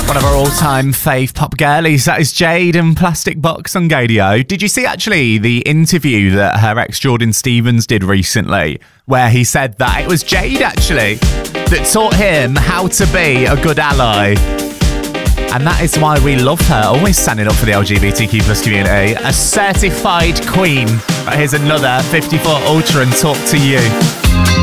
One of our all-time fave pop girlies, that is Jade and Plastic Box on Gadio. Did you see actually the interview that her ex Jordan Stevens did recently, where he said that it was Jade actually that taught him how to be a good ally? And that is why we love her, always standing up for the LGBTQ plus community. A certified queen. But here's another 54 Ultra and Talk to You.